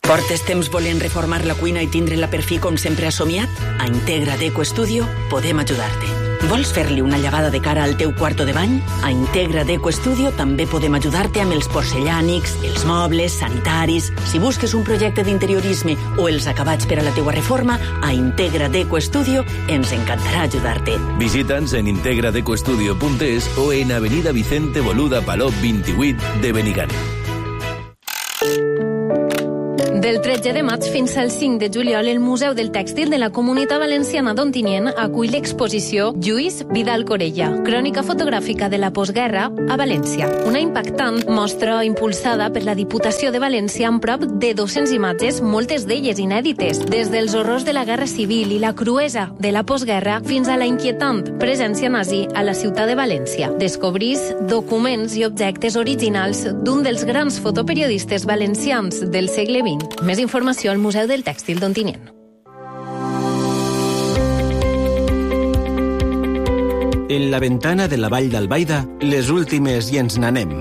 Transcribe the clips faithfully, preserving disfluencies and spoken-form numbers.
Portes temps volent reformar la cuina i tindre-la per fi com sempre has somiat? A Integra Deco Studio podem ajudar-te. Vols fer-li una llevada de cara al teu quarto de bany? A Integra Deco Studio també podem ajudar-te amb els porcellànics, els mobles, sanitaris. Si busques un projecte d'interiorisme o els acabats per a la teua reforma, a Integra Deco Studio ens encantarà ajudar-te. Visita'ns en integra deco studio punt es o en avenida Vicente Boluda Palop vint-i-vuit de Benigànim. Del tretze de maig fins al cinc de juliol, el Museu del Tèxtil de la Comunitat Valenciana d'Ontinyent acull l'exposició Lluís Vidal Corella, crònica fotogràfica de la postguerra a València. Una impactant mostra impulsada per la Diputació de València amb prop de dues-centes imatges, moltes d'elles inèdites, des dels horrors de la Guerra Civil i la cruesa de la postguerra fins a la inquietant presència nazi a la ciutat de València. Descobrís documents i objectes originals d'un dels grans fotoperiodistes valencians del segle vint. Més informació al Museu del Tèxtil d'Ontinyent. En la ventana de la Vall d'Albaida, les últimes i ens n'anem.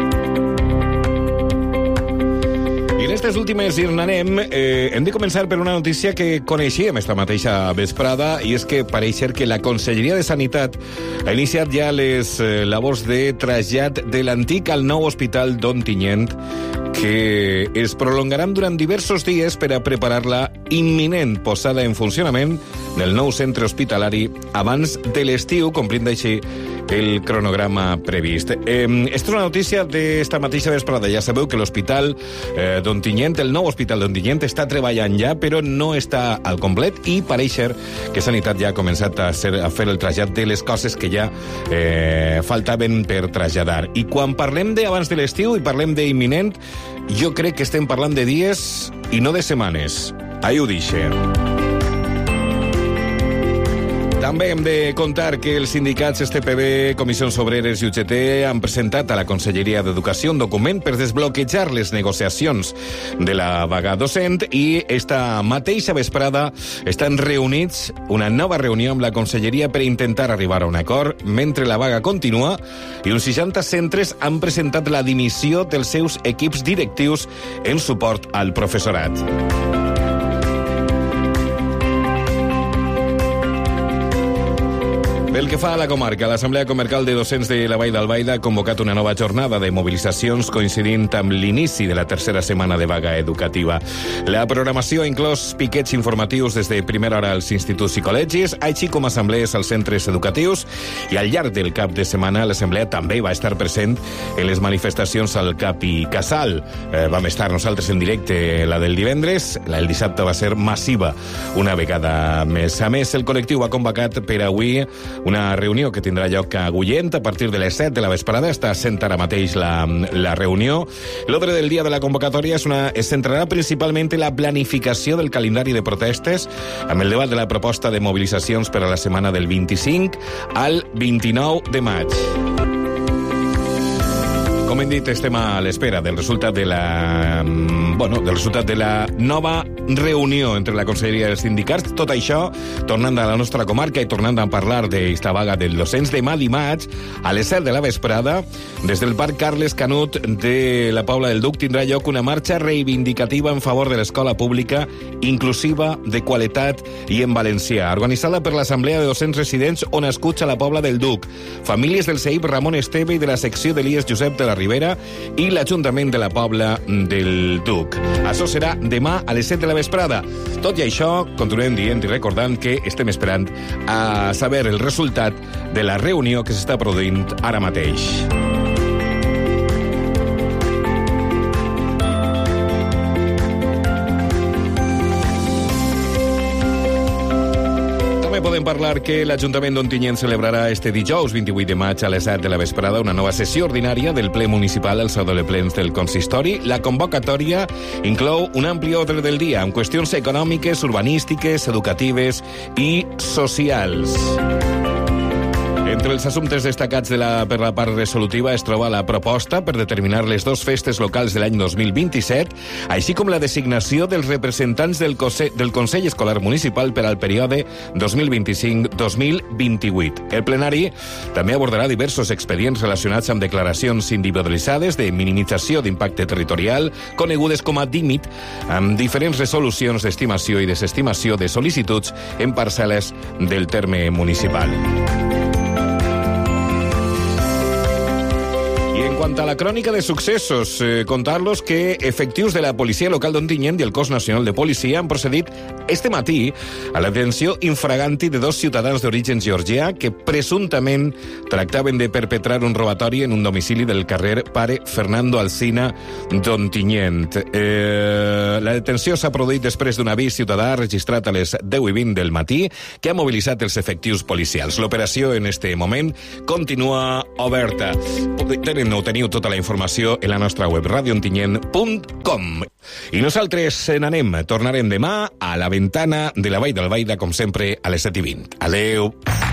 I en aquestes últimes i ens n'anem, eh, hem de començar per una notícia que coneixíem esta mateixa vesprada, i és que pareix ser que la Conselleria de Sanitat ha iniciat ja les eh, labors de trasllat de l'antic al nou hospital d'Ontinyent, que es prolongaran durant diversos dies per a preparar la imminent posada en funcionament del nou centre hospitalari abans de l'estiu, complint així el cronograma previst. Eh, esta és una notícia d'esta mateixa vesprada. Ja sabeu que l'hospital eh, d'Ontinyent, el nou hospital d'Ontinyent, està treballant ja, però no està al complet, i pareix ser que Sanitat ja ha començat a, ser, a fer el trasllat de les coses que ja eh, faltaven per traslladar. I quan parlem d'abans de l'estiu i parlem d'imminent, jo crec que estem parlant de dies i no de setmanes. Ahí ho deixe. També hem de contar que els sindicats S T P B, Comissions Obreres i U G T han presentat a la Conselleria d'Educació un document per desbloquejar les negociacions de la vaga docent, i esta mateixa vesprada estan reunits una nova reunió amb la Conselleria per intentar arribar a un acord mentre la vaga continua, i uns seixanta centres han presentat la dimissió dels seus equips directius en suport al professorat. Pel que fa a la comarca, l'Assemblea Comarcal de Docents de la Vall d'Albaida ha convocat una nova jornada de mobilitzacions coincidint amb l'inici de la tercera setmana de vaga educativa. La programació ha inclòs piquets informatius des de primera hora als instituts i col·legis, així com assemblees als centres educatius, i al llarg del cap de setmana l'Assemblea també va estar present en les manifestacions al Cap i Casal. Eh, vam estar nosaltres en directe la del divendres, la del dissabte va ser massiva una vegada més. A més, el col·lectiu ha convocat per avui una reunió que tindrà lloc a Agullent a partir de les set de la vesprada. Està sent ara mateix la, la reunió. L'ordre del dia de la convocatòria és una, es centrarà principalment en la planificació del calendari de protestes, amb el debat de la proposta de mobilitzacions per a la setmana del vint-i-cinc al vint-i-nou de maig. Com hem dit, estem a l'espera del resultat de la, bueno, del resultat de la nova reunió entre la Conselleria i els sindicats. Tot això, tornant a la nostra comarca i tornant a parlar d'esta vaga dels docents, demà dimarts, a les set de la vesprada, des del Parc Carles Canut de la Pobla del Duc tindrà lloc una marxa reivindicativa en favor de l'escola pública inclusiva, de qualitat i en valencià, organitzada per l'Assemblea de Docents Residents o nascuts a la Pobla del Duc, famílies del C E I P Ramon Esteve i de la secció de l'I E S Josep de la Ribera i l'Ajuntament de la Pobla del Duc. Això serà demà a les set de la vesprada. Tot i això, continuem dient i recordant que estem esperant a saber el resultat de la reunió que s'està produint ara mateix. Podem parlar que l'Ajuntament d'Ontinyent celebrarà este dijous vint-i-vuit de maig a les set de la vesprada una nova sessió ordinària del ple municipal al Saló de Plens del Consistori. La convocatòria inclou un ampli ordre del dia amb qüestions econòmiques, urbanístiques, educatives i socials. Entre els assumptes destacats de la, per la part resolutiva es troba la proposta per determinar les dos festes locals de l'any dos mil vint-i-set, així com la designació dels representants del, Cose, del Consell Escolar Municipal per al període dos mil vint-i-cinc dos mil vint-i-vuit. El plenari també abordarà diversos expedients relacionats amb declaracions individualitzades de minimització d'impacte territorial, conegudes com a D I M I T, amb diferents resolucions d'estimació i desestimació de sol·licituds en parcel·les del terme municipal. En cuanto a la crónica de sucesos, eh, contarlos que efectius de la Policia Local d'Ontinyent i el Cos Nacional de Policia han procedit este matí a la detenció infraganti de dos ciutadans d'origen georgià que presumptament tractaven de perpetrar un robatori en un domicili del carrer Pare Fernando Alsina d'Ontinyent. Eh, la detenció s'ha produït després d'un avís ciutadà registrat a les deu i vint del matí que ha mobilitzat els efectius policials. L'operació en este moment continua oberta. Tenen no teniu tota la informació en la nostra web radio ontinyent punt com. I nosaltres n'anem, tornarem demà a la ventana de la Vall d'Albaida, com sempre, a les set i vint. Adeu.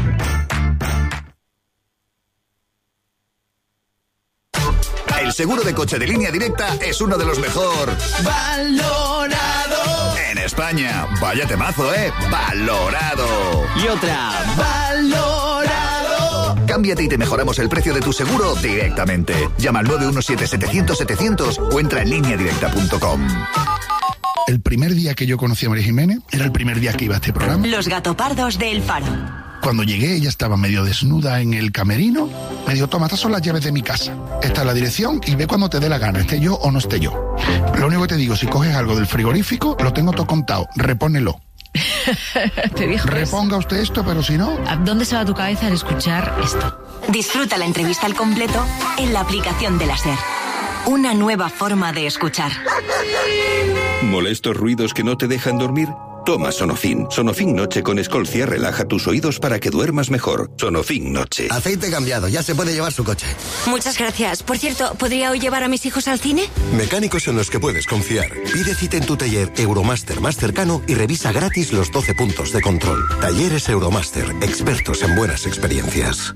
El seguro de coche de Línea Directa es uno de los mejor valorado en España. Vaya temazo, ¿eh? Valorado. Y otra, valorado. Cámbiate y te mejoramos el precio de tu seguro directamente. Llama al nueve uno siete setecientos setecientos o entra en línea directa punto com. El primer día que yo conocí a María Jiménez era el primer día que iba a este programa. Los gatopardos de El Faro. Cuando llegué, ella estaba medio desnuda en el camerino. Me dijo, toma, estas son las llaves de mi casa. Esta es la dirección y ve cuando te dé la gana, esté yo o no esté yo. Lo único que te digo, si coges algo del frigorífico, lo tengo todo contado, repónelo. Te dijo Reponga usted esto, pero si no... ¿A dónde se va tu cabeza al escuchar esto? Disfruta la entrevista al completo en la aplicación de la SER. Una nueva forma de escuchar. ¿Molestos ruidos que no te dejan dormir? Toma Sonofin. Sonofin Noche con Escolcia relaja tus oídos para que duermas mejor. Sonofin Noche. Aceite cambiado, ya se puede llevar su coche. Muchas gracias. Por cierto, ¿podría hoy llevar a mis hijos al cine? Mecánicos en los que puedes confiar. Pide cita en tu taller Euromaster más cercano y revisa gratis los doce puntos de control. Talleres Euromaster, expertos en buenas experiencias.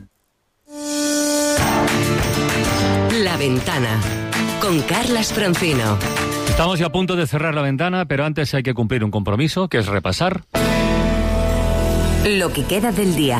La Ventana, con Carlas Francino. Estamos ya a punto de cerrar la ventana, pero antes hay que cumplir un compromiso, que es repasar lo que queda del día,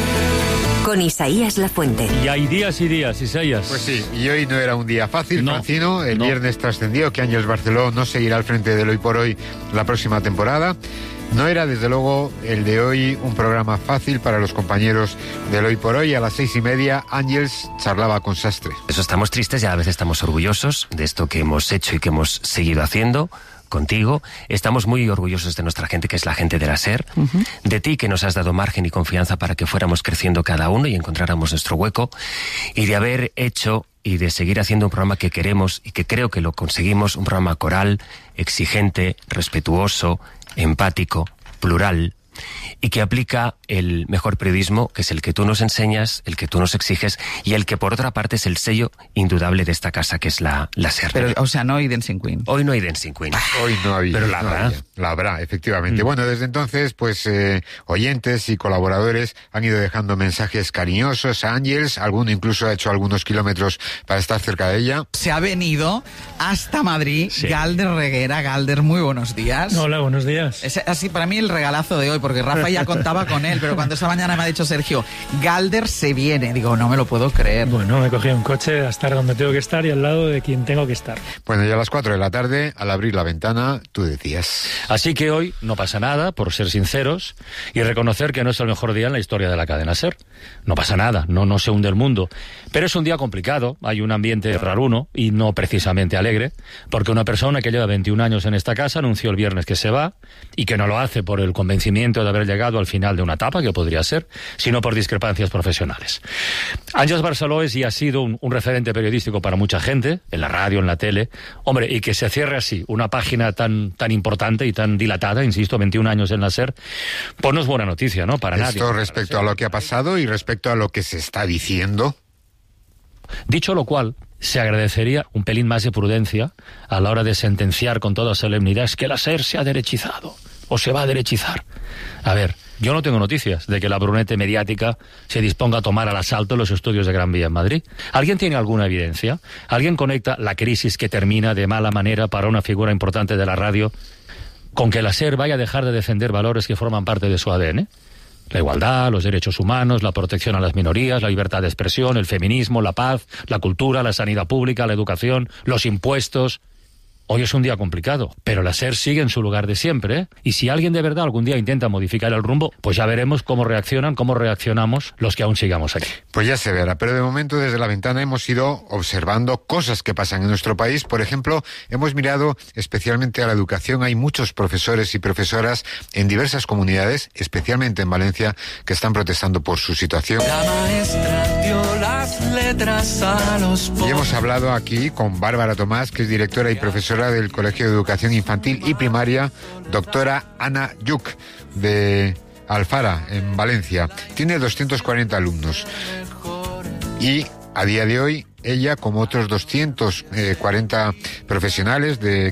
con Isaías Lafuente. Y hay días y días, Isaías. Pues sí, y hoy no era un día fácil, no, Francino. El no. viernes trascendió que Ángeles Barceló no seguirá al frente del Hoy por Hoy la próxima temporada. No era, desde luego, el de hoy un programa fácil para los compañeros del Hoy por Hoy. A las seis y media, Ángeles charlaba con Sastre. Eso, estamos tristes y a la vez estamos orgullosos de esto que hemos hecho y que hemos seguido haciendo contigo. Estamos muy orgullosos de nuestra gente, que es la gente de la SER, uh-huh. de ti, que nos has dado margen y confianza para que fuéramos creciendo cada uno y encontráramos nuestro hueco, y de haber hecho y de seguir haciendo un programa que queremos y que creo que lo conseguimos, un programa coral, exigente, respetuoso, empático, plural, y que aplica el mejor periodismo, que es el que tú nos enseñas, el que tú nos exiges, y el que por otra parte es el sello indudable de esta casa, que es la, la SER. Pero, o sea, no hay Dancing Queen. Hoy no hay Dancing Queen. Hoy no hay. Pero la no habrá. Había. La habrá, efectivamente. Mm. Bueno, desde entonces, pues, eh, oyentes y colaboradores han ido dejando mensajes cariñosos a Ángeles. Alguno incluso ha hecho algunos kilómetros para estar cerca de ella. Se ha venido hasta Madrid, sí. Galder Reguera. Galder, muy buenos días. Hola, buenos días. Es así para mí el regalazo de hoy, porque Rafa ya contaba con él, pero cuando esta mañana me ha dicho Sergio, Galder se viene, digo, no me lo puedo creer. Bueno, me cogí un coche a estar donde tengo que estar y al lado de quien tengo que estar. Bueno, ya a las cuatro de la tarde, al abrir la ventana, tú decías... Así que hoy no pasa nada, por ser sinceros, y reconocer que no es el mejor día en la historia de la cadena SER. No pasa nada, no, no se hunde el mundo. Pero es un día complicado, hay un ambiente raruno y no precisamente alegre, porque una persona que lleva veintiún años en esta casa anunció el viernes que se va, y que no lo hace por el convencimiento de haber llegado al final de una etapa, que podría ser, sino por discrepancias profesionales. Ángeles Barceló es y ha sido un, un referente periodístico para mucha gente, en la radio, en la tele. Hombre, y que se cierre así una página tan, tan importante y tan dilatada, insisto, veintiún años en la SER, pues no es buena noticia, ¿no? Para nadie. Esto respecto a lo que ha pasado y respecto a lo que se está diciendo. Dicho lo cual, se agradecería un pelín más de prudencia a la hora de sentenciar con toda solemnidad que la SER se ha derechizado o se va a derechizar. A ver, yo no tengo noticias de que la brunete mediática se disponga a tomar al asalto los estudios de Gran Vía en Madrid. ¿Alguien tiene alguna evidencia? ¿Alguien conecta la crisis que termina de mala manera para una figura importante de la radio con que la SER vaya a dejar de defender valores que forman parte de su A D N? La igualdad, los derechos humanos, la protección a las minorías, la libertad de expresión, el feminismo, la paz, la cultura, la sanidad pública, la educación, los impuestos. Hoy es un día complicado, pero la SER sigue en su lugar de siempre, ¿eh? Y si alguien de verdad algún día intenta modificar el rumbo, pues ya veremos cómo reaccionan, cómo reaccionamos los que aún sigamos aquí. Pues ya se verá, pero de momento desde La Ventana hemos ido observando cosas que pasan en nuestro país. Por ejemplo, hemos mirado especialmente a la educación. Hay muchos profesores y profesoras en diversas comunidades, especialmente en Valencia, que están protestando por su situación. La maestra dio las letras a los... Y hemos hablado aquí con Bárbara Tomás, que es directora y profesora del Colegio de Educación Infantil y Primaria, doctora Ana Yuc, de Alfara, en Valencia. Tiene doscientos cuarenta alumnos. Y a día de hoy, ella, como otros doscientos cuarenta profesionales de